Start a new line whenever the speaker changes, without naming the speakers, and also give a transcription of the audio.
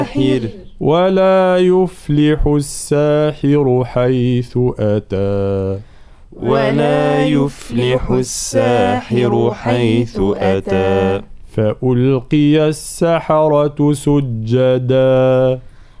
ولا يفلح الساحر حيث أتى
ولا يفلح الساحر حيث أتى
فألقي السحرة سجدا